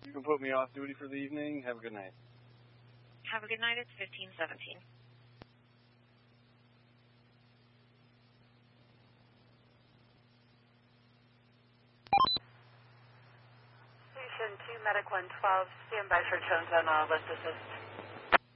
You can put me off duty for the evening. Have a good night. Have a good night. It's 1517. Station 2, Medic 112, stand by for Jones on list assist.